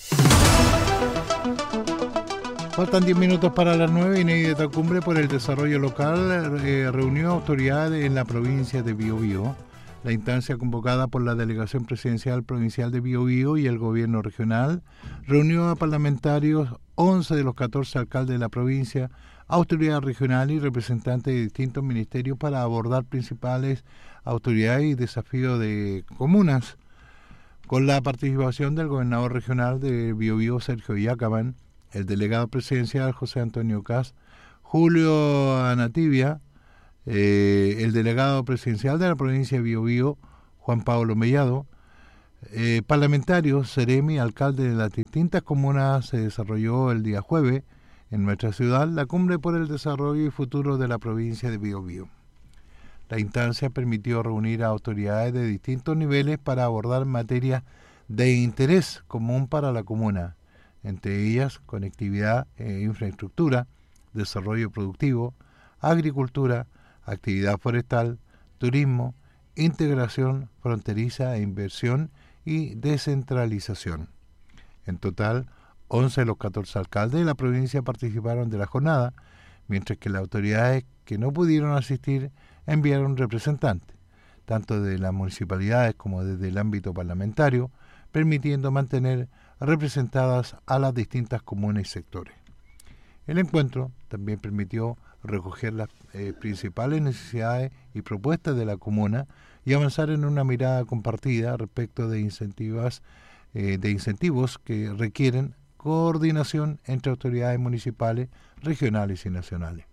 Faltan diez minutos para las nueve y Neideta Cumbre por el Desarrollo Local eh, reunió autoridades en la provincia de Biobío. La instancia convocada por la Delegación Presidencial Provincial de Biobío y el Gobierno Regional reunió a parlamentarios, once de los catorce alcaldes de la provincia, autoridades regionales y representantes de distintos ministerios para abordar principales autoridades y desafíos de comunas. Con la participación del gobernador regional de Biobío, Sergio Yacaman, el delegado presidencial José Antonio Cast, Julio Anativia, eh, el delegado presidencial de la provincia de Biobío, Juan Pablo Mellado, eh, parlamentarios, seremi, alcaldes de las distintas comunas, se desarrolló el día jueves en nuestra ciudad la cumbre por el desarrollo y futuro de la provincia de Biobío. La instancia permitió reunir a autoridades de distintos niveles para abordar materias de interés común para la comuna, entre ellas conectividad e infraestructura, desarrollo productivo, agricultura, actividad forestal, turismo, integración fronteriza e inversión y descentralización. En total, once de los catorce alcaldes de la provincia participaron de la jornada, mientras que las autoridades que no pudieron asistir enviaron representantes, tanto de las municipalidades como desde el ámbito parlamentario, permitiendo mantener representadas a las distintas comunas y sectores. El encuentro también permitió recoger las eh, principales necesidades y propuestas de la comuna y avanzar en una mirada compartida respecto de incentivos, eh, de incentivos que requieren coordinación entre autoridades municipales, regionales y nacionales.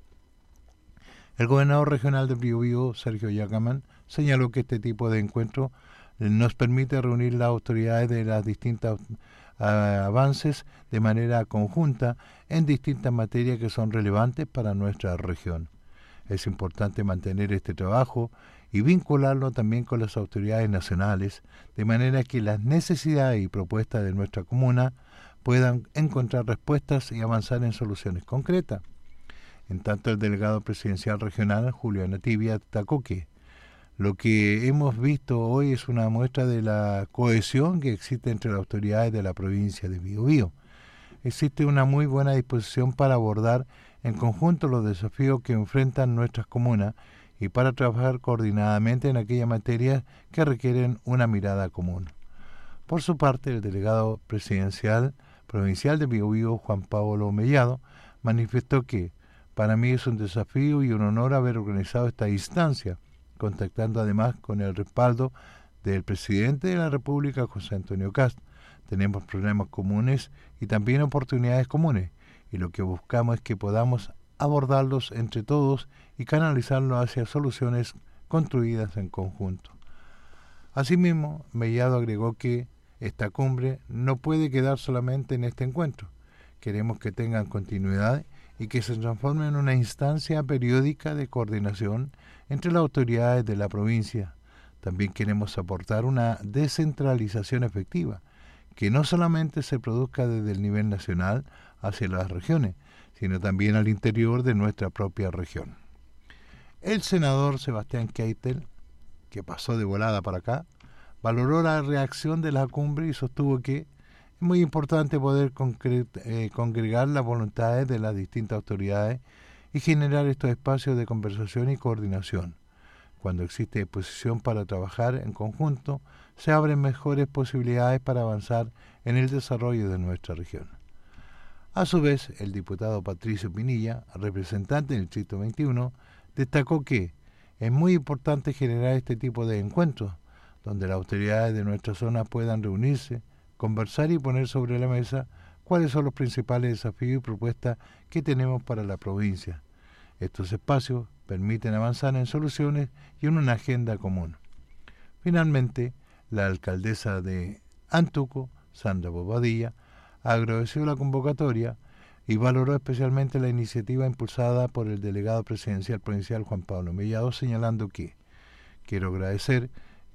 El gobernador regional de Biobío, Sergio Yacaman, señaló que este tipo de encuentro nos permite reunir las autoridades de las distintas uh, avances de manera conjunta en distintas materias que son relevantes para nuestra región. Es importante mantener este trabajo y vincularlo también con las autoridades nacionales, de manera que las necesidades y propuestas de nuestra comuna puedan encontrar respuestas y avanzar en soluciones concretas. En tanto, el delegado presidencial regional, Julio Anativia, destacó que lo que hemos visto hoy es una muestra de la cohesión que existe entre las autoridades de la provincia de Biobío. Existe una muy buena disposición para abordar en conjunto los desafíos que enfrentan nuestras comunas y para trabajar coordinadamente en aquellas materias que requieren una mirada común. Por su parte, el delegado presidencial provincial de Biobío, Juan Pablo Mellado, manifestó que para mí es un desafío y un honor haber organizado esta instancia, contactando además con el respaldo del presidente de la República, José Antonio Cast. Tenemos problemas comunes y también oportunidades comunes, y lo que buscamos es que podamos abordarlos entre todos y canalizarlos hacia soluciones construidas en conjunto. Asimismo, Mellado agregó que esta cumbre no puede quedar solamente en este encuentro. Queremos que tengan continuidad y que se transforme en una instancia periódica de coordinación entre las autoridades de la provincia. También queremos aportar una descentralización efectiva, que no solamente se produzca desde el nivel nacional hacia las regiones, sino también al interior de nuestra propia región. El senador Sebastián Keitel, que pasó de volada para acá, valoró la reacción de la cumbre y sostuvo que es muy importante poder eh, congregar las voluntades de las distintas autoridades y generar estos espacios de conversación y coordinación. Cuando existe disposición para trabajar en conjunto, se abren mejores posibilidades para avanzar en el desarrollo de nuestra región. A su vez, el diputado Patricio Pinilla, representante del Distrito veintiuno, destacó que es muy importante generar este tipo de encuentros, donde las autoridades de nuestra zona puedan reunirse, conversar y poner sobre la mesa cuáles son los principales desafíos y propuestas que tenemos para la provincia. Estos espacios permiten avanzar en soluciones y en una agenda común. Finalmente, la alcaldesa de Antuco, Sandra Bobadilla, agradeció la convocatoria y valoró especialmente la iniciativa impulsada por el delegado presidencial provincial Juan Pablo Mellado, señalando que quiero agradecer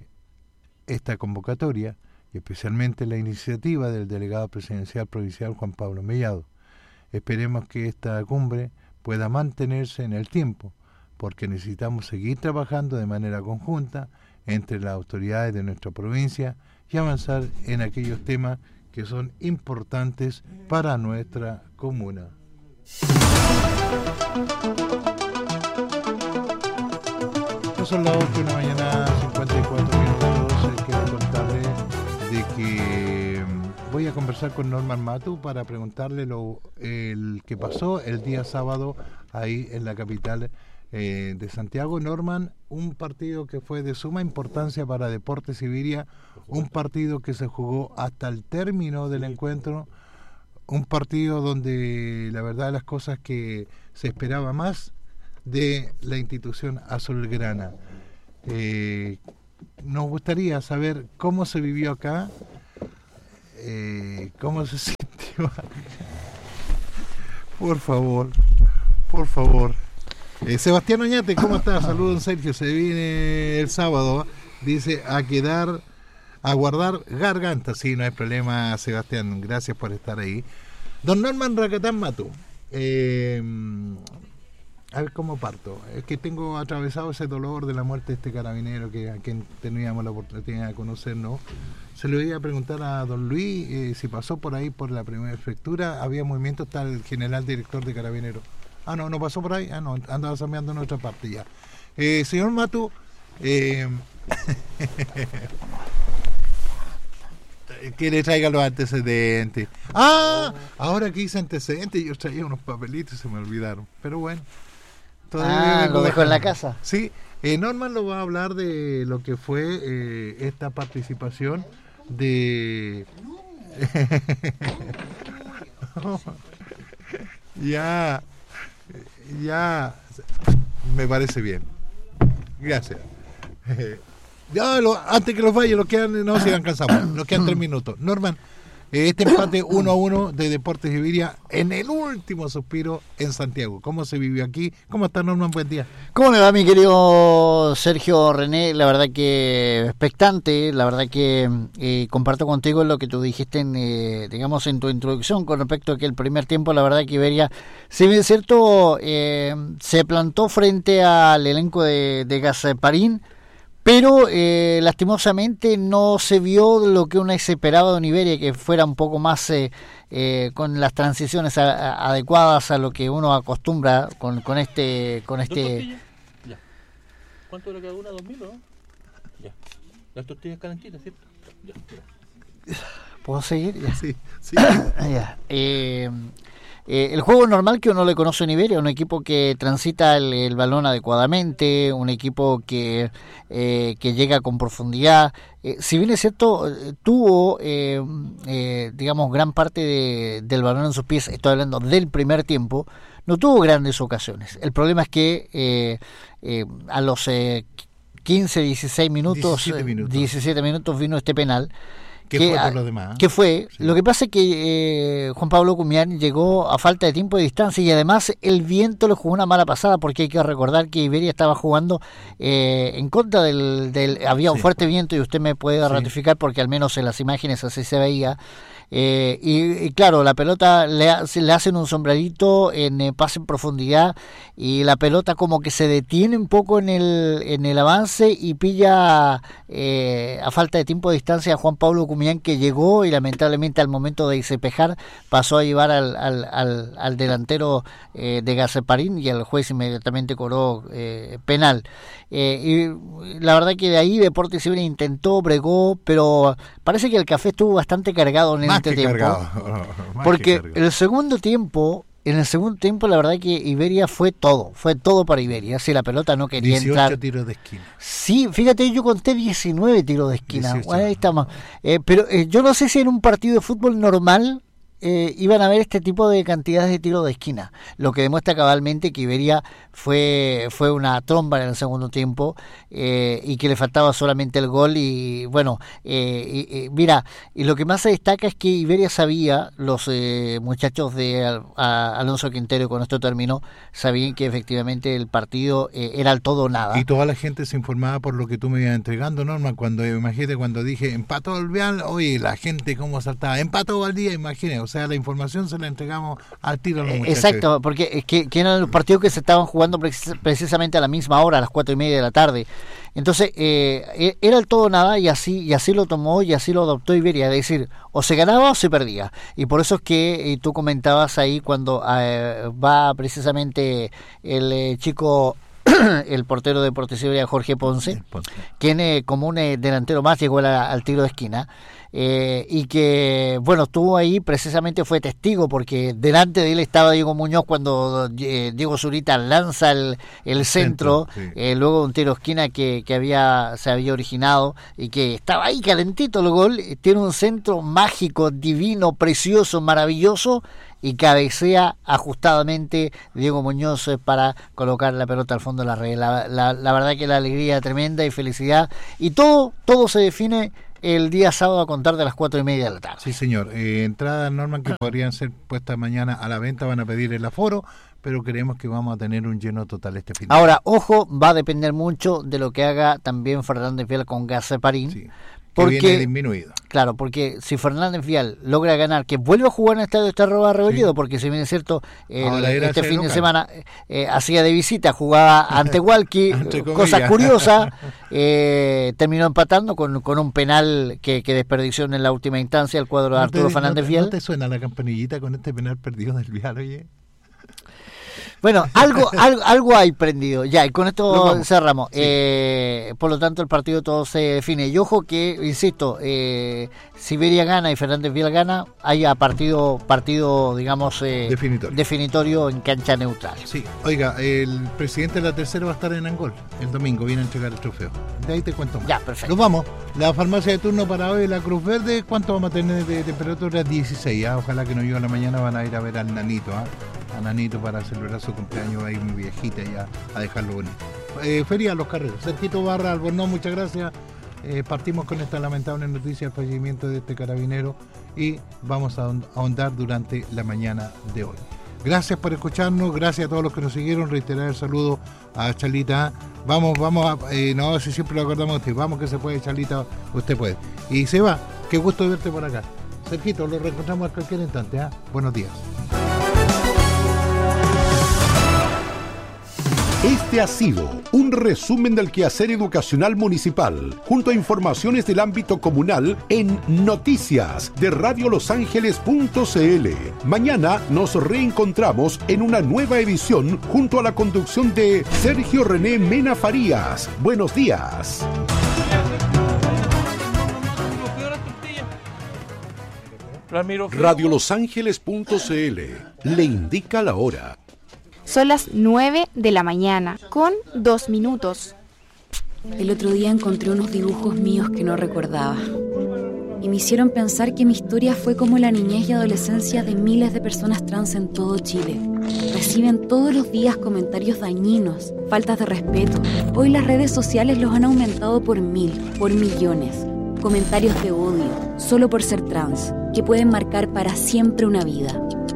esta convocatoria y especialmente la iniciativa del delegado presidencial provincial Juan Pablo Mellado. Esperemos que esta cumbre pueda mantenerse en el tiempo, porque necesitamos seguir trabajando de manera conjunta entre las autoridades de nuestra provincia y avanzar en aquellos temas que son importantes para nuestra comuna. Son las ocho de la mañana, cincuenta y cuatro minutos. Quiero contarle de que voy a conversar con Norman Matu para preguntarle lo el que pasó el día sábado ahí en la capital eh, de Santiago. Norman, un partido que fue de suma importancia para Deportes Iberia, un partido que se jugó hasta el término del encuentro, un partido donde la verdad las cosas que se esperaba más de la institución azulgrana. Eh, nos gustaría saber cómo se vivió acá, eh, cómo se sintió acá. Por favor, por favor. Eh, Sebastián Oñate, ¿cómo estás? Saludos, Sergio. Se viene el sábado, dice, a quedar, a guardar garganta. Sí, no hay problema, Sebastián. Gracias por estar ahí. Don Norman Rakatán Matu. Eh, A ver cómo parto. Es que tengo atravesado ese dolor de la muerte de este carabinero que a quien teníamos la oportunidad de conocer, ¿no? Se lo iba a preguntar a don Luis eh, si pasó por ahí por la primera prefectura. Había movimiento, está el general director de Carabineros. Ah, no, no pasó por ahí. Ah, no, andaba sameando en otra parte ya. Eh, señor Matu, eh, que le traiga los antecedentes. Ah, ahora que hice antecedentes, yo traía unos papelitos y se me olvidaron. Pero bueno. Ah, lo dejó en la casa. Sí, eh, Norman lo va a hablar de lo que fue eh, esta participación de... ya, ya, me parece bien. Gracias. Ya, lo, antes que los vaya, los quedan, no sigan cansados, nos quedan tres minutos. Norman, este empate uno a uno de Deportes Iberia en el último suspiro en Santiago. ¿Cómo se vivió aquí? ¿Cómo está, Norman? Buen día. ¿Cómo le va, mi querido Sergio René? La verdad que expectante, la verdad que eh, comparto contigo lo que tú dijiste en, eh, digamos, en tu introducción con respecto a que el primer tiempo, la verdad que Iberia, si bien es cierto, eh, se plantó frente al elenco de, de Gasparín, pero eh, lastimosamente no se vio lo que uno se esperaba de un Iberia, que fuera un poco más eh, eh, con las transiciones a, a, adecuadas a lo que uno acostumbra con, con este con este ya. ¿Cuánto era cada una? ¿Dos mil o no? Ya. Las tortillas calentitas, ¿cierto? Ya. Ya. ¿Puedo seguir? Ya. Sí, sí. Ya. Eh, Eh, el juego normal que uno le conoce en Iberia, un equipo que transita el, el balón adecuadamente, un equipo que, eh, que llega con profundidad. Eh, si bien es cierto, eh, tuvo, eh, eh, digamos, gran parte de, del balón en sus pies, estoy hablando del primer tiempo, no tuvo grandes ocasiones. El problema es que eh, eh, a los eh, quince, dieciséis minutos, diecisiete minutos, diecisiete minutos vino este penal. ¿Qué que, fue por lo demás? ¿Qué fue? Sí. Lo que pasa es que eh, Juan Pablo Cumián llegó a falta de tiempo de distancia y además el viento le jugó una mala pasada, porque hay que recordar que Iberia estaba jugando eh, en contra del... del había un sí. fuerte viento, y usted me puede sí. ratificar porque al menos en las imágenes así se veía. Eh, y, y claro, la pelota le, le hacen un sombrerito en eh, pase en profundidad y la pelota como que se detiene un poco en el en el avance y pilla eh, a falta de tiempo de distancia a Juan Pablo Cumián, que llegó y lamentablemente al momento de despejar pasó a llevar al, al, al, al delantero eh, de Gasparín, y el juez inmediatamente cobró eh, penal. Eh, y la verdad que de ahí Deportes Iberia intentó, bregó, pero parece que el café estuvo bastante cargado en el tiempo, cargado. porque el segundo tiempo, en el segundo tiempo la verdad que Iberia fue todo, fue todo para Iberia. Si la pelota no quería dieciocho entrar, tiros de esquina. Sí, fíjate, yo conté diecinueve tiros de esquina. Bueno, ahí estamos. Eh, pero eh, yo no sé si en un partido de fútbol normal eh, iban a ver este tipo de cantidades de tiros de esquina, lo que demuestra cabalmente que Iberia fue fue una tromba en el segundo tiempo, eh, y que le faltaba solamente el gol. Y bueno, eh, y, y, mira, y lo que más se destaca es que Iberia sabía, los eh, muchachos de Al, a, Alonso Quintero, y con esto terminó, sabían que efectivamente el partido eh, era el todo o nada. Y toda la gente se informaba por lo que tú me ibas entregando, Norma. Cuando imagínate, cuando dije empató el Vial, oye, la gente cómo saltaba, empató al día, imagínate. O O sea, la información se la entregamos al tiro a los muchachos. Exacto, porque es que, que eran los partidos que se estaban jugando precis, precisamente a la misma hora, a las cuatro y media de la tarde. Entonces, eh, era el todo o nada y así y así lo tomó y así lo adoptó Iberia. Es decir, o se ganaba o se perdía. Y por eso es que eh, tú comentabas ahí cuando eh, va precisamente el eh, chico... el portero de Deportes Iberia, Jorge Ponce, Ponce. quien eh, como un eh, delantero más llegó a, al tiro de esquina, eh, y que, bueno, estuvo ahí, precisamente fue testigo, porque delante de él estaba Diego Muñoz cuando eh, Diego Zurita lanza el, el centro, centro sí. eh, luego un tiro de esquina que, que había se había originado, y que estaba ahí calentito el gol, tiene un centro mágico, divino, precioso, maravilloso, y cabecea ajustadamente Diego Muñoz para colocar la pelota al fondo de la red. La, la, la verdad que la alegría tremenda y felicidad. Y todo todo se define el día sábado a contar de las cuatro y media de la tarde. Sí, señor. Eh, entradas, Norman, que podrían ser puestas mañana a la venta, van a pedir el aforo, pero creemos que vamos a tener un lleno total este fin de semana. Ahora, ojo, va a depender mucho de lo que haga también Fernández Vial con Gazaparín. Sí. Porque, viene disminuido. Claro, porque si Fernández Vial logra ganar, que vuelve a jugar en el estadio está rebollido, sí. porque si bien es cierto, el, este fin local. de semana eh, hacía de visita, jugaba ante Hualqui, cosas curiosas, eh, terminó empatando con, con un penal que, que desperdició en la última instancia el cuadro de Arturo no te, Fernández no, Vial. ¿No te suena la campanillita con este penal perdido del Vial, oye? Bueno, algo, algo algo hay prendido. Ya, y con esto cerramos. Sí. Eh, por lo tanto, el partido todo se define. Y ojo que, insisto, eh, si Iberia gana y Fernández Vial gana, haya partido, partido digamos, eh, definitorio. definitorio en cancha neutral. Sí, oiga, el presidente de la tercera va a estar en Angol el domingo, viene a entregar el trofeo. De ahí te cuento más. Ya, perfecto. Nos vamos. La farmacia de turno para hoy, la Cruz Verde, ¿cuánto vamos a tener de temperatura? dieciséis. ¿Ah? Ojalá que no llueva a la mañana, van a ir a ver al Nanito, ¿ah? a Nanito para celebrar su cumpleaños, ahí muy viejita ya, a dejarlo bonito. Eh, Feria Los Carreros, Sergito Barra Albornoz, muchas gracias. Eh, partimos con esta lamentable noticia del fallecimiento de este carabinero y vamos a ahondar durante la mañana de hoy. Gracias por escucharnos, gracias a todos los que nos siguieron, reiterar el saludo a Charlita. Vamos, vamos, a, eh, no, si siempre lo acordamos de usted, vamos que se puede, Charlita, usted puede. Y se va, qué gusto verte por acá. Sergito, lo reencontramos a cualquier instante, ¿eh? Buenos días. Este ha sido un resumen del quehacer educacional municipal, junto a informaciones del ámbito comunal en Noticias de radio los ángeles punto c l. Mañana nos reencontramos en una nueva edición junto a la conducción de Sergio René Mena Farías. Buenos días. radio los ángeles punto c l le indica la hora. Son las nueve de la mañana, con dos minutos. El otro día encontré unos dibujos míos que no recordaba. Y me hicieron pensar que mi historia fue como la niñez y adolescencia de miles de personas trans en todo Chile. Reciben todos los días comentarios dañinos, faltas de respeto. Hoy las redes sociales los han aumentado por mil, por millones. Comentarios de odio, solo por ser trans, que pueden marcar para siempre una vida.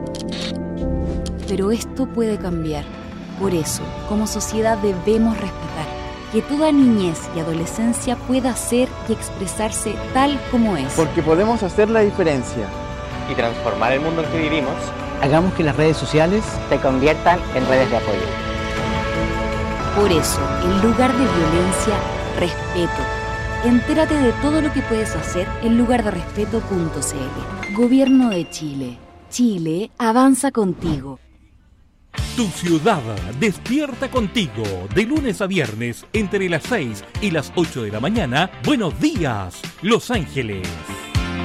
Pero esto puede cambiar. Por eso, como sociedad debemos respetar que toda niñez y adolescencia pueda ser y expresarse tal como es. Porque podemos hacer la diferencia y transformar el mundo en que vivimos. Hagamos que las redes sociales se conviertan en redes de apoyo. Por eso, en lugar de violencia, respeto. Entérate de todo lo que puedes hacer en lugar de respeto punto c l. Gobierno de Chile. Chile avanza contigo. Tu ciudad despierta contigo de lunes a viernes entre las seis y las ocho de la mañana. Buenos días, Los Ángeles.